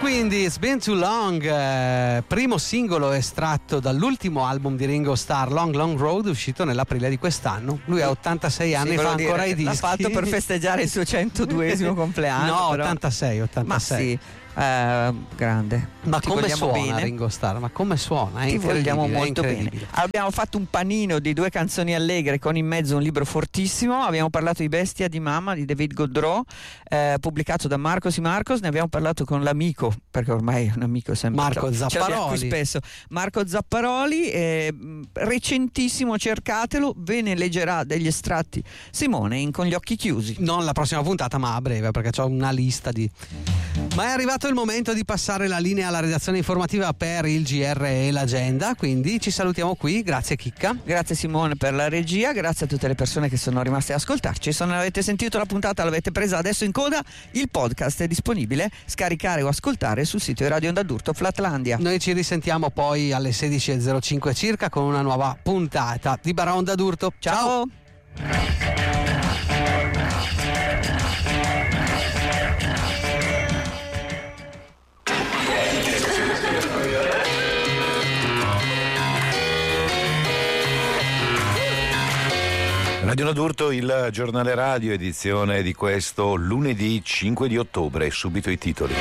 Quindi It's Been Too Long, primo singolo estratto dall'ultimo album di Ringo Starr, Long Long Road, uscito nell'aprile di quest'anno. Lui ha 86 anni, fa ancora i dischi. L'ha fatto per festeggiare il suo 102esimo compleanno. No, però. 86. Ma sì. Grande. Ma Ti come suona bene. Ringo Starr? Ma come suona? È Ti vogliamo molto incredibile. bene. Abbiamo fatto un panino di 2 canzoni allegre con in mezzo un libro fortissimo. Abbiamo parlato di Bestia di mamma di David Gaudreau, pubblicato da Marcos y Marcos. Ne abbiamo parlato con l'amico, perché ormai è un amico sempre. Marco Zapparoli. Qui spesso. Marco Zapparoli, recentissimo, cercatelo. Ve ne leggerà degli estratti Simone Con gli occhi chiusi. Non la prossima puntata, ma a breve, perché ho una lista di. Ma è arrivato il momento di passare la linea alla redazione informativa per il GR e l'agenda, quindi ci salutiamo qui. Grazie Chicca. Grazie Simone per la regia, grazie a tutte le persone che sono rimaste ad ascoltarci. Se non avete sentito la puntata, l'avete presa adesso in coda, il podcast è disponibile, scaricare o ascoltare sul sito di Radio Onda d'Urto Flatlandia. Noi ci risentiamo poi alle 16.05 circa con una nuova puntata di Barra Onda d'Urto. Ciao! Radio Onda d'Urto, il giornale radio, edizione di questo lunedì 5 di ottobre. Subito i titoli.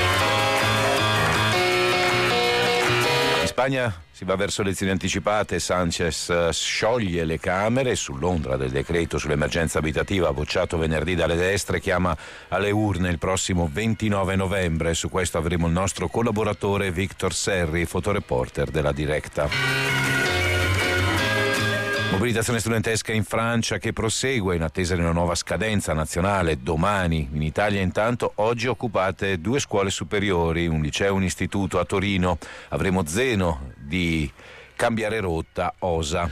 In Spagna si va verso elezioni anticipate, Sanchez scioglie le Camere, sull'ombra del decreto sull'emergenza abitativa bocciato venerdì dalle destre, chiama alle urne il prossimo 29 novembre. Su questo avremo il nostro collaboratore Victor Serri, fotoreporter della Directa. Mobilitazione studentesca in Francia che prosegue in attesa di una nuova scadenza nazionale domani. In Italia intanto oggi occupate 2 scuole superiori, un liceo e un istituto a Torino. Avremo Zeno di cambiare rotta, Osa.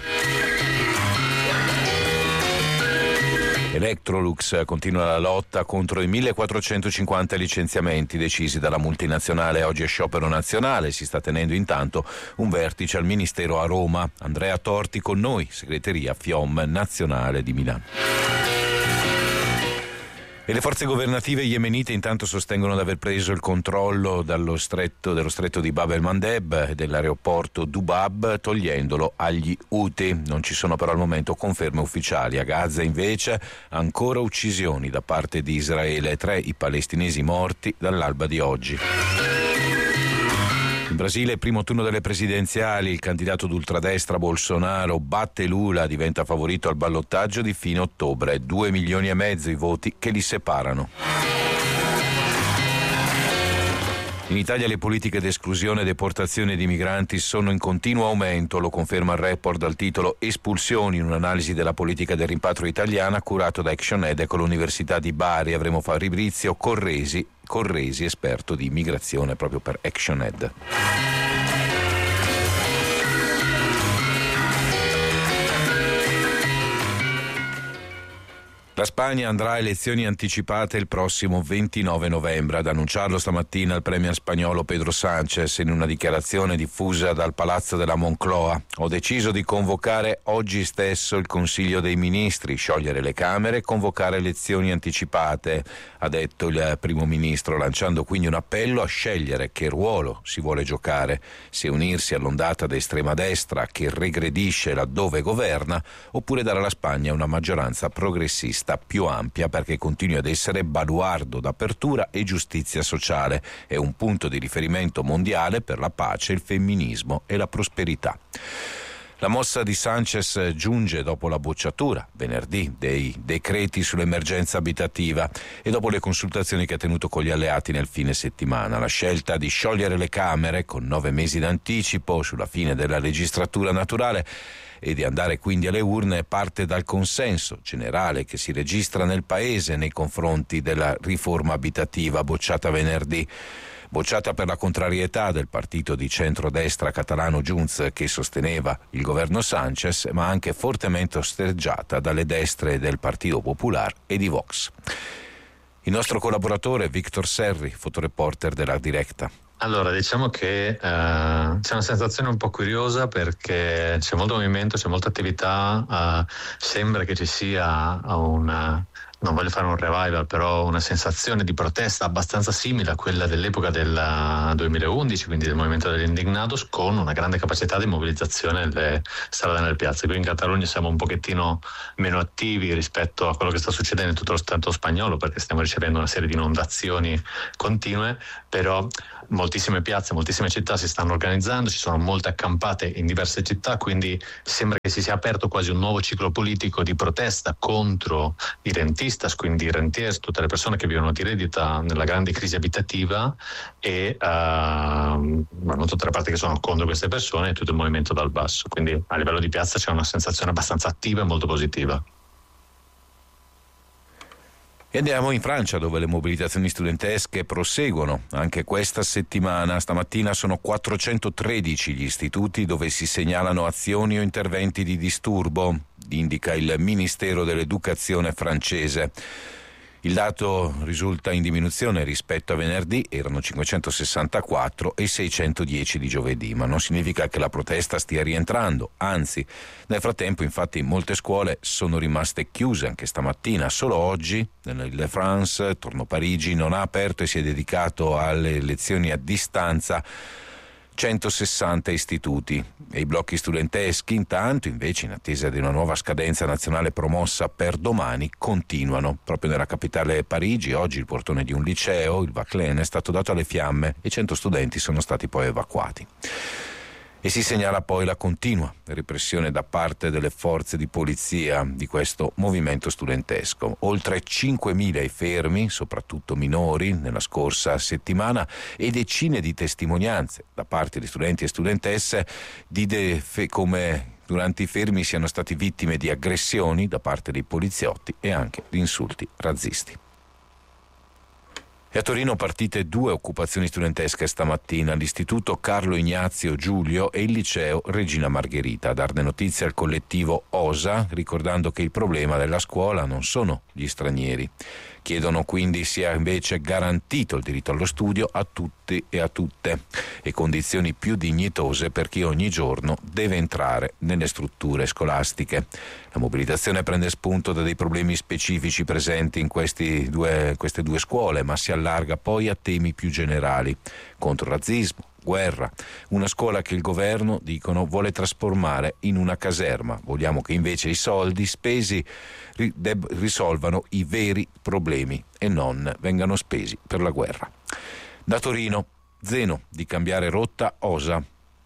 Electrolux continua la lotta contro i 1450 licenziamenti decisi dalla multinazionale. Oggi è sciopero nazionale, si sta tenendo intanto un vertice al Ministero a Roma. Andrea Torti con noi, segreteria FIOM nazionale di Milano. E le forze governative yemenite intanto sostengono di aver preso il controllo dello stretto di Bab el-Mandeb e dell'aeroporto Dubab, togliendolo agli Houthi. Non ci sono però al momento conferme ufficiali. A Gaza invece ancora uccisioni da parte di Israele, 3 i palestinesi morti dall'alba di oggi. In Brasile, primo turno delle presidenziali, il candidato d'ultradestra Bolsonaro batte Lula, diventa favorito al ballottaggio di fine ottobre. 2,5 milioni i voti che li separano. In Italia le politiche di esclusione e deportazione di migranti sono in continuo aumento, lo conferma il report dal titolo Espulsioni, in un'analisi della politica del rimpatrio italiana curato da ActionEd con l'Università di Bari. Avremo Fabrizio Corresi, esperto di immigrazione proprio per ActionEd. La Spagna andrà a elezioni anticipate il prossimo 29 novembre. Ad annunciarlo stamattina il premier spagnolo Pedro Sánchez in una dichiarazione diffusa dal Palazzo della Moncloa. Ho deciso di convocare oggi stesso il Consiglio dei Ministri, sciogliere le Camere e convocare elezioni anticipate, ha detto il primo ministro, lanciando quindi un appello a scegliere che ruolo si vuole giocare, se unirsi all'ondata d'estrema destra che regredisce laddove governa, oppure dare alla Spagna una maggioranza progressista più ampia perché continui ad essere baluardo d'apertura e giustizia sociale. È un punto di riferimento mondiale per la pace, il femminismo e la prosperità. La mossa di Sánchez giunge dopo la bocciatura venerdì dei decreti sull'emergenza abitativa e dopo le consultazioni che ha tenuto con gli alleati nel fine settimana. La scelta di sciogliere le Camere con 9 mesi d'anticipo sulla fine della legislatura naturale e di andare quindi alle urne parte dal consenso generale che si registra nel Paese nei confronti della riforma abitativa bocciata venerdì. Bocciata per la contrarietà del partito di centrodestra catalano Junts che sosteneva il governo Sánchez, ma anche fortemente osteggiata dalle destre del Partito Popolare e di Vox. Il nostro collaboratore Victor Serri, fotoreporter della Directa. Allora, diciamo che c'è una sensazione un po' curiosa perché c'è molto movimento, c'è molta attività, sembra che ci sia una non voglio fare un revival, però una sensazione di protesta abbastanza simile a quella dell'epoca del 2011, quindi del movimento degli Indignados, con una grande capacità di mobilitazione nelle strade e nelle piazze. Qui in Catalogna siamo un pochettino meno attivi rispetto a quello che sta succedendo in tutto lo Stato spagnolo, perché stiamo ricevendo una serie di inondazioni continue, però moltissime piazze, moltissime città si stanno organizzando, ci sono molte accampate in diverse città, quindi sembra che si sia aperto quasi un nuovo ciclo politico di protesta contro i rentistas, quindi i rentiers, tutte le persone che vivono di reddito nella grande crisi abitativa, e non tutte le parti che sono contro queste persone e tutto il movimento dal basso. Quindi a livello di piazza c'è una sensazione abbastanza attiva e molto positiva. E andiamo in Francia, dove le mobilitazioni studentesche proseguono anche questa settimana. Stamattina sono 413 gli istituti dove si segnalano azioni o interventi di disturbo, indica il Ministero dell'Educazione francese. Il dato risulta in diminuzione rispetto a venerdì, erano 564 e 610 di giovedì, ma non significa che la protesta stia rientrando, anzi, nel frattempo infatti molte scuole sono rimaste chiuse anche stamattina. Solo oggi l'Île-de-France, Torno Parigi, non ha aperto e si è dedicato alle lezioni a distanza 160 istituti, e i blocchi studenteschi intanto, invece, in attesa di una nuova scadenza nazionale promossa per domani, continuano. Proprio nella capitale Parigi oggi il portone di un liceo, il Vaclaine, è stato dato alle fiamme e 100 studenti sono stati poi evacuati. E si segnala poi la continua repressione da parte delle forze di polizia di questo movimento studentesco. Oltre 5.000 i fermi, soprattutto minori, nella scorsa settimana, e decine di testimonianze da parte di studenti e studentesse come durante i fermi siano stati vittime di aggressioni da parte dei poliziotti e anche di insulti razzisti. E a Torino partite 2 occupazioni studentesche stamattina, l'Istituto Carlo Ignazio Giulio e il Liceo Regina Margherita. A darne notizia al collettivo OSA, ricordando che il problema della scuola non sono gli stranieri. Chiedono quindi sia invece garantito il diritto allo studio a tutti e a tutte, e condizioni più dignitose per chi ogni giorno deve entrare nelle strutture scolastiche. La mobilitazione prende spunto da dei problemi specifici presenti in queste due scuole, ma si allarga poi a temi più generali: contro razzismo, guerra, una scuola che il governo, dicono, vuole trasformare in una caserma. Vogliamo che invece i soldi spesi risolvano i veri problemi e non vengano spesi per la guerra. Da Torino, Zeno, di cambiare rotta OSA.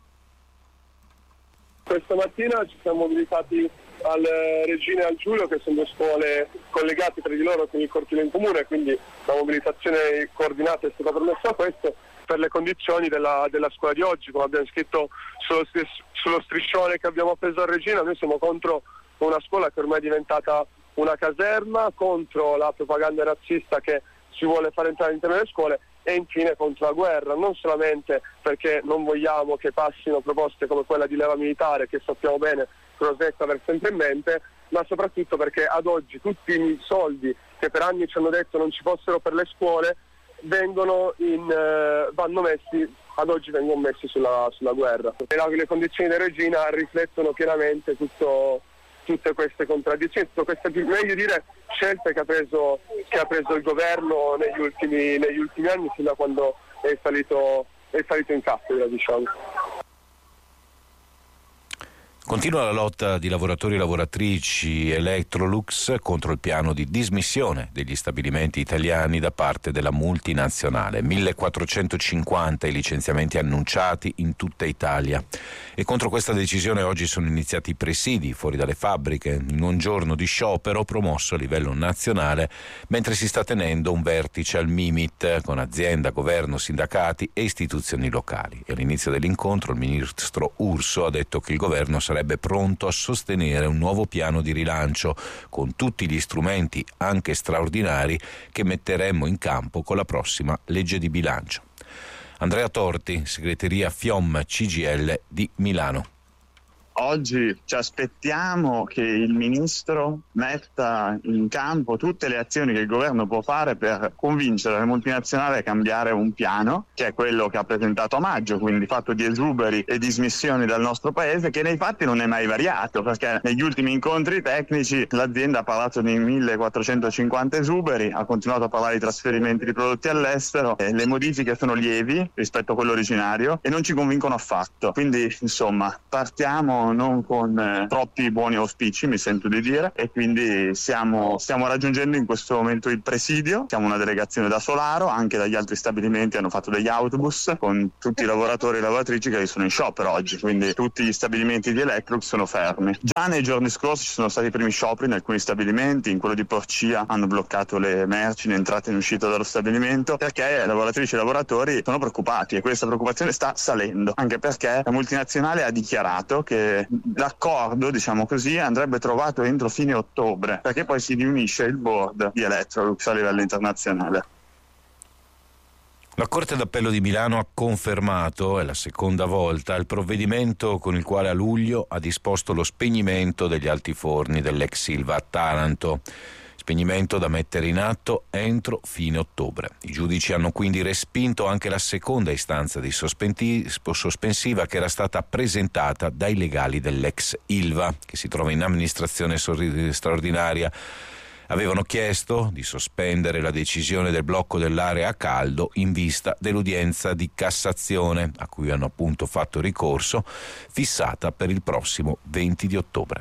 Questa mattina ci siamo mobilitati al Regina e al Giulio, che sono 2 scuole collegate tra di loro con il cortile in comune, quindi la mobilitazione coordinata è stata permessa a questo per le condizioni della scuola di oggi. Come abbiamo scritto sullo striscione che abbiamo appeso a Regina, noi siamo contro una scuola che ormai è diventata una caserma, contro la propaganda razzista che si vuole fare entrare all'interno delle scuole, e infine contro la guerra, non solamente perché non vogliamo che passino proposte come quella di leva militare, che sappiamo bene Crosetta aver sempre in mente, ma soprattutto perché ad oggi tutti i soldi che per anni ci hanno detto non ci fossero per le scuole vengono messi sulla guerra. Le condizioni di Regina riflettono pienamente tutte queste contraddizioni, tutte queste, meglio dire, scelte che ha preso il governo negli ultimi anni, fino a quando è salito in cattedra, diciamo. Continua la lotta di lavoratori e lavoratrici Electrolux contro il piano di dismissione degli stabilimenti italiani da parte della multinazionale. 1450 i licenziamenti annunciati in tutta Italia. E contro questa decisione oggi sono iniziati i presidi fuori dalle fabbriche, in un giorno di sciopero promosso a livello nazionale, mentre si sta tenendo un vertice al Mimit con azienda, governo, sindacati e istituzioni locali. E all'inizio dell'incontro il ministro Urso ha detto che il governo sarebbe pronto a sostenere un nuovo piano di rilancio con tutti gli strumenti, anche straordinari, che metteremo in campo con la prossima legge di bilancio. Andrea Torti, segreteria FIOM CGIL di Milano. Oggi ci aspettiamo che il ministro metta in campo tutte le azioni che il governo può fare per convincere le multinazionali a cambiare un piano, che è quello che ha presentato a maggio, quindi fatto di esuberi e dismissioni dal nostro paese, che nei fatti non è mai variato, perché negli ultimi incontri tecnici l'azienda ha parlato di 1450 esuberi, ha continuato a parlare di trasferimenti di prodotti all'estero, e le modifiche sono lievi rispetto a quello originario e non ci convincono affatto. Quindi insomma partiamo non con troppi buoni auspici, mi sento di dire, e quindi stiamo raggiungendo in questo momento il presidio. Siamo una delegazione da Solaro, anche dagli altri stabilimenti hanno fatto degli autobus con tutti i lavoratori e lavoratrici che sono in sciopero oggi, quindi tutti gli stabilimenti di Electrolux sono fermi. Già nei giorni scorsi ci sono stati i primi scioperi in alcuni stabilimenti, in quello di Porcia hanno bloccato le merci in entrata e in uscita dallo stabilimento perché lavoratrici e lavoratori sono preoccupati, e questa preoccupazione sta salendo, anche perché la multinazionale ha dichiarato che l'accordo, diciamo così, andrebbe trovato entro fine ottobre, perché poi si riunisce il board di Electrolux a livello internazionale. La Corte d'Appello di Milano ha confermato, è la seconda volta, il provvedimento con il quale a luglio ha disposto lo spegnimento degli altiforni dell'ex Ilva a Taranto. Spegnimento da mettere in atto entro fine ottobre. I giudici hanno quindi respinto anche la seconda istanza di sospensiva che era stata presentata dai legali dell'ex Ilva, che si trova in amministrazione straordinaria. Avevano chiesto di sospendere la decisione del blocco dell'area a caldo in vista dell'udienza di Cassazione, a cui hanno appunto fatto ricorso, fissata per il prossimo 20 di ottobre.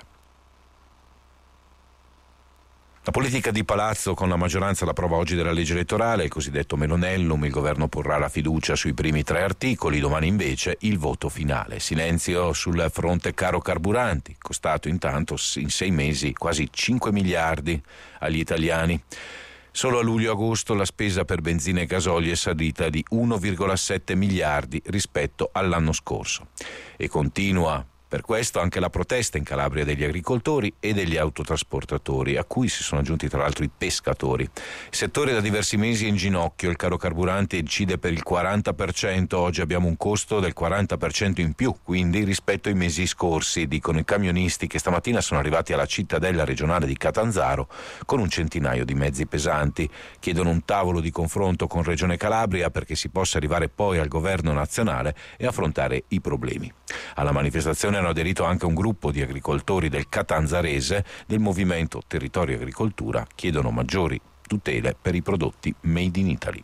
La politica di palazzo con la maggioranza alla prova oggi della legge elettorale, il cosiddetto Melonellum, il governo porrà la fiducia sui primi 3 articoli, domani invece il voto finale. Silenzio sul fronte caro carburanti, costato intanto in 6 mesi quasi 5 miliardi agli italiani. Solo a luglio-agosto la spesa per benzina e gasolio è salita di 1,7 miliardi rispetto all'anno scorso. E continua per questo anche la protesta in Calabria degli agricoltori e degli autotrasportatori, a cui si sono aggiunti tra l'altro i pescatori. Il settore da diversi mesi è in ginocchio, il caro carburante incide per il 40%, oggi abbiamo un costo del 40% in più, quindi rispetto ai mesi scorsi, dicono i camionisti che stamattina sono arrivati alla cittadella regionale di Catanzaro con un centinaio di mezzi pesanti. Chiedono un tavolo di confronto con Regione Calabria perché si possa arrivare poi al governo nazionale e affrontare i problemi. Alla manifestazione hanno aderito anche un gruppo di agricoltori del Catanzarese del movimento Territorio e Agricoltura, chiedono maggiori tutele per i prodotti made in Italy.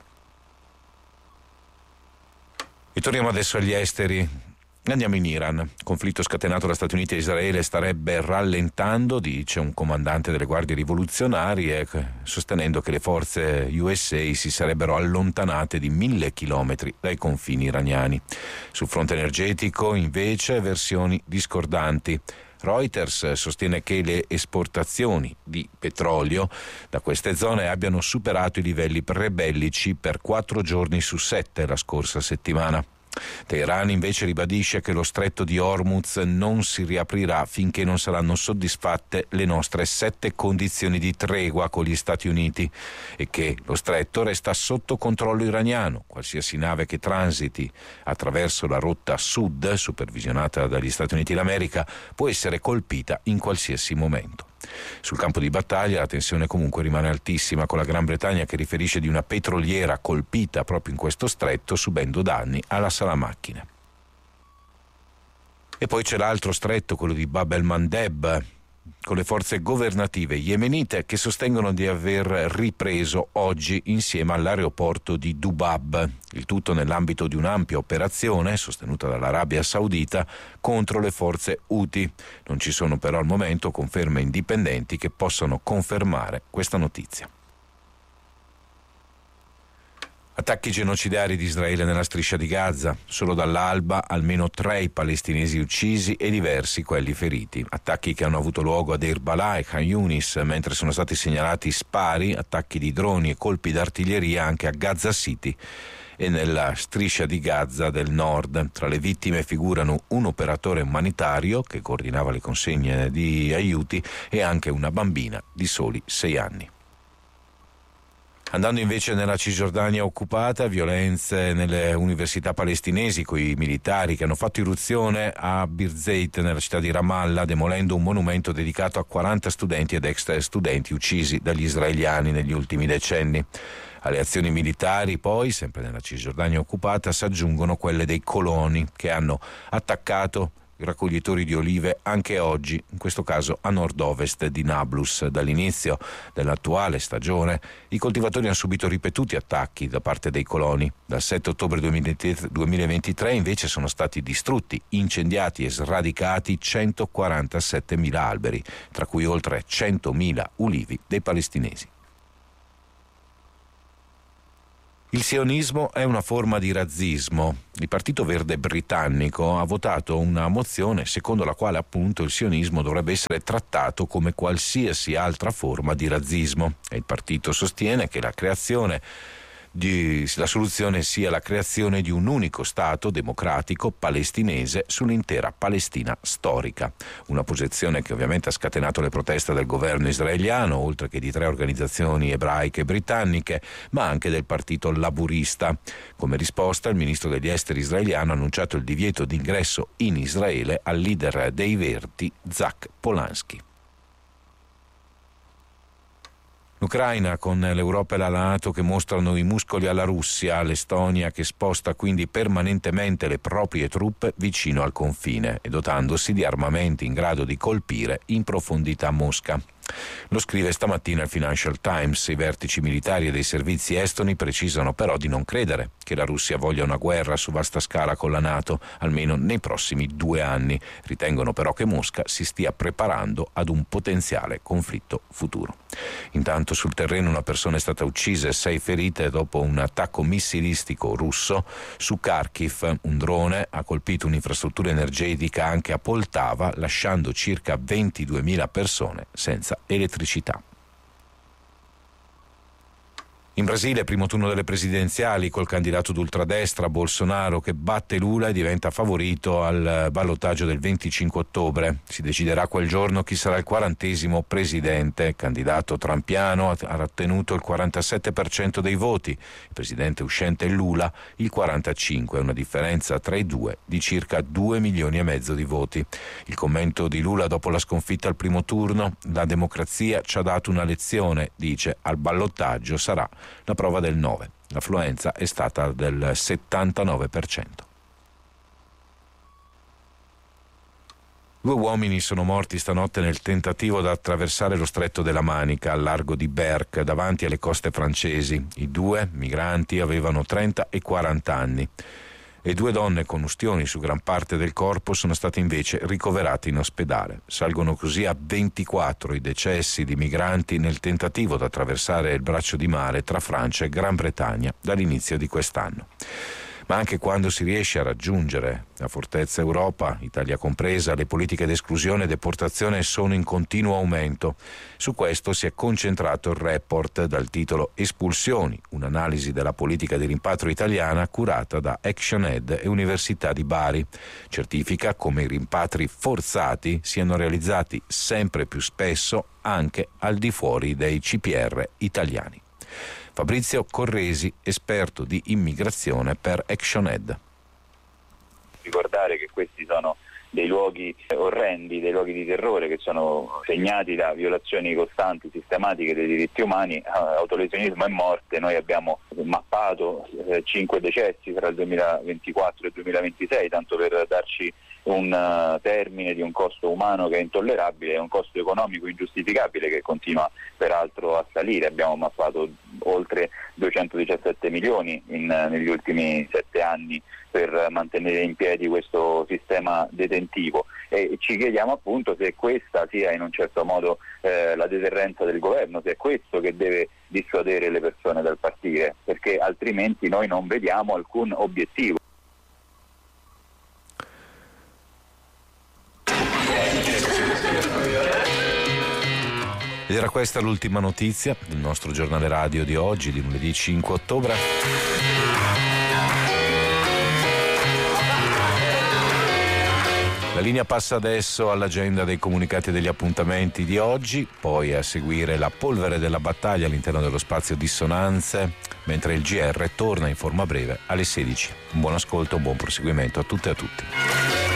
E torniamo adesso agli esteri. Andiamo in Iran. Conflitto scatenato da Stati Uniti e Israele starebbe rallentando, dice un comandante delle guardie rivoluzionarie, sostenendo che le forze USA si sarebbero allontanate di 1000 chilometri dai confini iraniani. Sul fronte energetico, invece, versioni discordanti. Reuters sostiene che le esportazioni di petrolio da queste zone abbiano superato i livelli prebellici per 4 giorni su 7 la scorsa settimana. Teheran invece ribadisce che lo stretto di Hormuz non si riaprirà finché non saranno soddisfatte le nostre 7 condizioni di tregua con gli Stati Uniti e che lo stretto resta sotto controllo iraniano. Qualsiasi nave che transiti attraverso la rotta sud, supervisionata dagli Stati Uniti d'America, può essere colpita in qualsiasi momento. Sul campo di battaglia la tensione comunque rimane altissima, con la Gran Bretagna che riferisce di una petroliera colpita proprio in questo stretto, subendo danni alla sala macchine. E poi c'è l'altro stretto, quello di Bab el-Mandeb, con le forze governative yemenite che sostengono di aver ripreso oggi insieme all'aeroporto di Dubab, il tutto nell'ambito di un'ampia operazione sostenuta dall'Arabia Saudita contro le forze Houthi. Non ci sono però al momento conferme indipendenti che possano confermare questa notizia. Attacchi genocidari di Israele nella striscia di Gaza. Solo dall'alba almeno 3 i palestinesi uccisi e diversi quelli feriti. Attacchi che hanno avuto luogo a Deir Balah e Khan Yunis, mentre sono stati segnalati spari, attacchi di droni e colpi d'artiglieria anche a Gaza City e nella striscia di Gaza del nord. Tra le vittime figurano un operatore umanitario che coordinava le consegne di aiuti e anche una bambina di soli 6 anni. Andando invece nella Cisgiordania occupata, violenze nelle università palestinesi con i militari che hanno fatto irruzione a Birzeit nella città di Ramallah, demolendo un monumento dedicato a 40 studenti ed ex studenti uccisi dagli israeliani negli ultimi decenni. Alle azioni militari poi, sempre nella Cisgiordania occupata, si aggiungono quelle dei coloni che hanno attaccato i raccoglitori di olive anche oggi, in questo caso a nord-ovest di Nablus. Dall'inizio dell'attuale stagione i coltivatori hanno subito ripetuti attacchi da parte dei coloni. Dal 7 ottobre 2023 invece sono stati distrutti, incendiati e sradicati 147.000 alberi, tra cui oltre 100.000 ulivi dei palestinesi. Il sionismo è una forma di razzismo. Il Partito Verde britannico ha votato una mozione secondo la quale appunto il sionismo dovrebbe essere trattato come qualsiasi altra forma di razzismo. E il partito sostiene che la soluzione sia la creazione di un unico Stato democratico palestinese sull'intera Palestina storica. Una posizione che ovviamente ha scatenato le proteste del governo israeliano, oltre che di 3 organizzazioni ebraiche britanniche, ma anche del partito laburista. Come risposta, il ministro degli esteri israeliano ha annunciato il divieto di ingresso in Israele al leader dei Verdi, Zach Polanski. L'Ucraina con l'Europa e la NATO che mostrano i muscoli alla Russia, l'Estonia che sposta quindi permanentemente le proprie truppe vicino al confine e dotandosi di armamenti in grado di colpire in profondità Mosca. Lo scrive stamattina il Financial Times. I vertici militari e dei servizi estoni precisano però di non credere che la Russia voglia una guerra su vasta scala con la NATO, almeno nei prossimi 2 anni. Ritengono però che Mosca si stia preparando ad un potenziale conflitto futuro. Intanto sul terreno una persona è stata uccisa e 6 ferite dopo un attacco missilistico russo su Kharkiv. Un drone ha colpito un'infrastruttura energetica anche a Poltava, lasciando circa 22.000 persone senza elettricità. In Brasile, primo turno delle presidenziali col candidato d'ultradestra Bolsonaro che batte Lula e diventa favorito al ballottaggio del 25 ottobre. Si deciderà quel giorno chi sarà il 40° presidente. Il candidato trumpiano ha ottenuto il 47% dei voti, il presidente uscente Lula il 45%, una differenza tra i due di circa 2,5 milioni di voti. Il commento di Lula dopo la sconfitta al primo turno: la democrazia ci ha dato una lezione, dice, al ballottaggio sarà la prova del 9. L'affluenza è stata del 79%. 2 uomini sono morti stanotte nel tentativo di attraversare lo stretto della Manica al largo di Berck davanti alle coste francesi. I 2 migranti avevano 30 e 40 anni. E 2 donne con ustioni su gran parte del corpo sono state invece ricoverate in ospedale. Salgono così a 24 i decessi di migranti nel tentativo di attraversare il braccio di mare tra Francia e Gran Bretagna dall'inizio di quest'anno. Ma anche quando si riesce a raggiungere la fortezza Europa, Italia compresa, le politiche di esclusione e deportazione sono in continuo aumento. Su questo si è concentrato il report dal titolo Espulsioni, un'analisi della politica di rimpatrio italiana curata da ActionAid e Università di Bari. Certifica come i rimpatri forzati siano realizzati sempre più spesso anche al di fuori dei CPR italiani. Fabrizio Corresi, esperto di immigrazione per ActionAid. Ricordare che questi sono dei luoghi orrendi, dei luoghi di terrore che sono segnati da violazioni costanti, sistematiche dei diritti umani, autolesionismo e morte. Noi abbiamo mappato 5 decessi tra il 2024 e il 2026, tanto per darci un termine di un costo umano che è intollerabile e un costo economico ingiustificabile che continua peraltro a salire. Abbiamo mappato oltre 217 milioni negli ultimi 7 anni per mantenere in piedi questo sistema detentivo e ci chiediamo appunto se questa sia in un certo modo la deterrenza del governo, se è questo che deve dissuadere le persone dal partire, perché altrimenti noi non vediamo alcun obiettivo. Ed era questa l'ultima notizia del nostro giornale radio di oggi, di lunedì 5 ottobre. La linea passa adesso all'agenda dei comunicati e degli appuntamenti di oggi, poi a seguire la polvere della battaglia all'interno dello spazio dissonanze, mentre il GR torna in forma breve alle 16. Un buon ascolto, un buon proseguimento a tutte e a tutti.